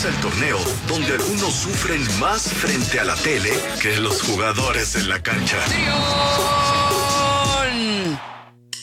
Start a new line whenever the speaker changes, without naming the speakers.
comienza el torneo donde algunos sufren más frente a la tele que los jugadores en la cancha.